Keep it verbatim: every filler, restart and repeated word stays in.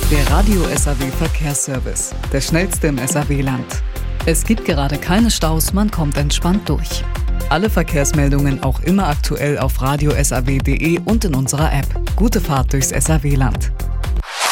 Der Radio S A W Verkehrsservice, der schnellste im S A W-Land. Es gibt gerade keine Staus, man kommt entspannt durch. Alle Verkehrsmeldungen auch immer aktuell auf radio s a w punkt d e und in unserer App. Gute Fahrt durchs S A W-Land.